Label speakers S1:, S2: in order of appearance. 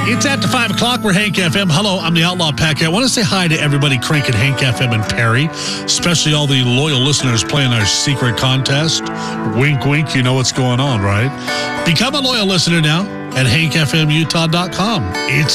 S1: It's after 5 o'clock. We're Hank FM. Hello, I'm the Outlaw Packer. I want to say hi to everybody cranking Hank FM in Perry, especially all the loyal listeners playing our secret contest. Wink, wink, you know what's going on, right? Become a loyal listener now at hankfmutah.com. It's